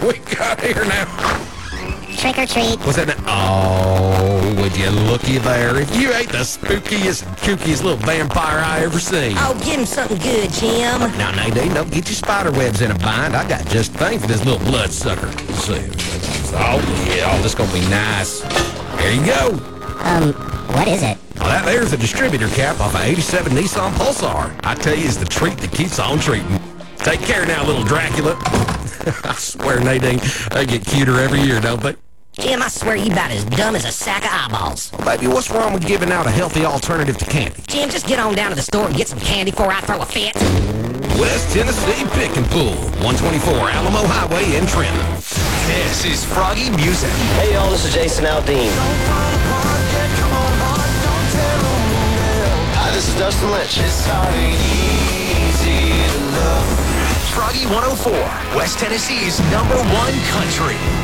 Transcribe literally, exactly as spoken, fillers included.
We got here now. Trick or treat. What's that? Oh, would you looky there? If you ain't the spookiest, kookiest little vampire I ever seen. Oh, give him something good, Jim. Now, Nadine, don't get your spider webs in a bind. I got just the thing for this little bloodsucker. Let's see. Oh, yeah. Oh, this gonna be nice. There you go. Um, what is it? Well, that there's a distributor cap off a eighty-seven Nissan Pulsar. I tell you, it's the treat that keeps on treating. Take care now, little Dracula. I swear, Nadine, they get cuter every year, don't they? Jim, I swear you about as dumb as a sack of eyeballs. Well, baby, what's wrong with giving out a healthy alternative to candy? Jim, just get on down to the store and get some candy before I throw a fit. West Tennessee Pick and Pull, one twenty-four Alamo Highway in Trenton. This is Froggy Music. Hey y'all, this is Jason Aldean. Hi, this is Dustin Lynch. Froggy one oh four, West Tennessee's number one country.